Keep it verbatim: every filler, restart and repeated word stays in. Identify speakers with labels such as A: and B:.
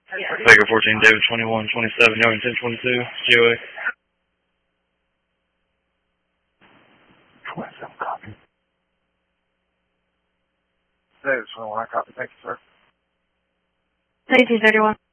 A: Baker fourteen, David twenty-one twenty-seven, Yarn ten twenty-two, G O A.
B: twenty-seven, copy. David twenty-one, copy. Thank you, sir.
C: twenty-two thirty-one.